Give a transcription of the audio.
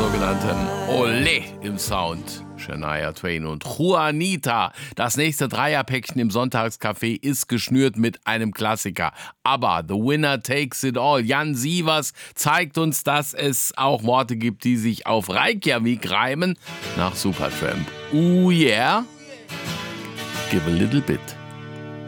sogenannten Olé im Sound. Shania Twain und Juanita. Das nächste Dreierpäckchen im Sonntagscafé ist geschnürt mit einem Klassiker. Aber The Winner Takes It All. Jan Sievers zeigt uns, dass es auch Worte gibt, die sich auf Reykjavik reimen. Nach Supertramp. Ooh yeah. Give a little bit.